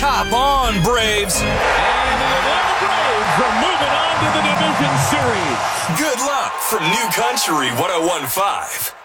Cop on, Braves. And the Atlanta Braves are moving on to the division series. Good luck from New Country 101.5.